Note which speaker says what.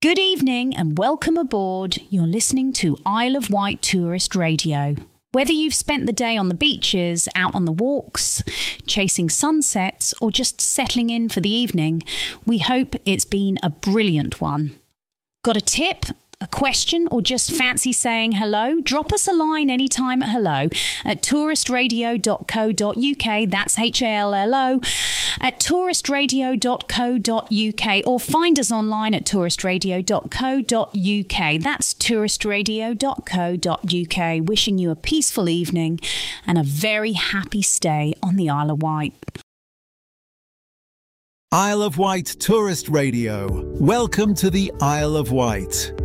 Speaker 1: Good evening and welcome aboard. You're listening to Isle of Wight Tourist Radio. Whether you've spent the day on the beaches, out on the walks, chasing sunsets, or just settling in for the evening, we hope it's been a brilliant one. Got a tip? A question, or just fancy saying hello? Drop us a line anytime at hello at touristradio.co.uk. That's HALLO at touristradio.co.uk, or find us online at touristradio.co.uk. That's touristradio.co.uk. Wishing you a peaceful evening and a very happy stay on the Isle of Wight.
Speaker 2: Isle of Wight Tourist Radio. Welcome to the Isle of Wight.